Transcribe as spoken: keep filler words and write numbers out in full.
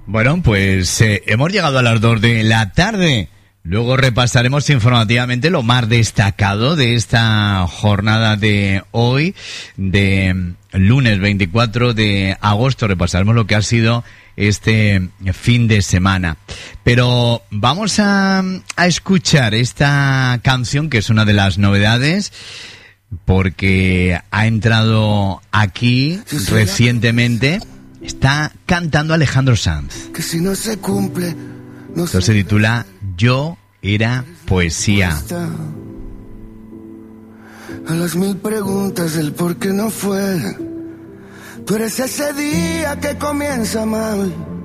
Bueno, pues eh, hemos llegado a las dos de la tarde. Luego repasaremos informativamente lo más destacado de esta jornada de hoy, de lunes veinticuatro de agosto. Repasaremos lo que ha sido este fin de semana. Pero vamos a, a escuchar esta canción, que es una de las novedades, porque ha entrado aquí recientemente. Está cantando Alejandro Sanz. Que si no se cumple, no Esto se titula Yo era poesía. A las mil preguntas del por qué no fue. Tú eres ese día que comienza mal